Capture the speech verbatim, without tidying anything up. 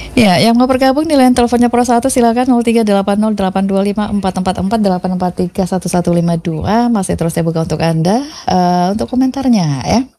Ya, yang mau bergabung di line teleponnya Pro satu silakan nol tiga delapan nol delapan dua lima empat empat empat delapan empat tiga satu satu lima dua. Masih terus saya buka untuk Anda uh, untuk komentarnya ya.